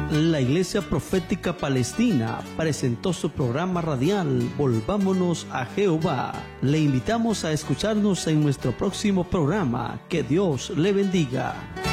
La Iglesia Profética Palestina presentó su programa radial Volvámonos a Jehová. Le invitamos a escucharnos en nuestro próximo programa. Que Dios le bendiga.